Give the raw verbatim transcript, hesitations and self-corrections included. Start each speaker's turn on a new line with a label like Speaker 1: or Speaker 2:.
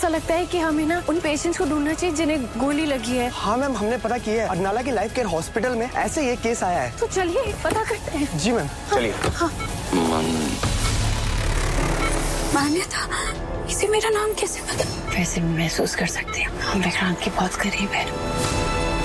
Speaker 1: ऐसा लगता है कि हमें ना उन पेशेंट्स को ढूंढना चाहिए जिन्हें गोली लगी है।
Speaker 2: हाँ मैम, हमने पता किया है, अडनाला के लाइफ केयर हॉस्पिटल में ऐसे ये केस आया है।
Speaker 1: तो चलिए पता करते हैं।
Speaker 2: जी मैम, चलिए।
Speaker 1: हाँ। मान्यता, इसे मेरा नाम कैसे पता? वैसे महसूस कर सकते हैं हम विक्रांत के बहुत करीब है।